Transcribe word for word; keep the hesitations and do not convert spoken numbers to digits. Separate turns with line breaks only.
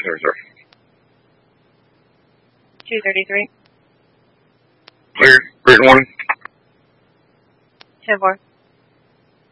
Sorry, sorry.
two thirty-three.
Clear. Written warning.
ten four.